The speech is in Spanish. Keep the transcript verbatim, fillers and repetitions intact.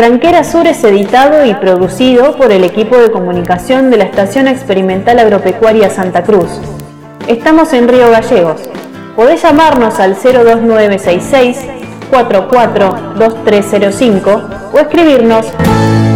Tranquera Sur es editado y producido por el equipo de comunicación de la Estación Experimental Agropecuaria Santa Cruz. Estamos en Río Gallegos. Podés llamarnos al cero dos nueve seis seis, cuatro cuatro dos tres cero cinco o escribirnos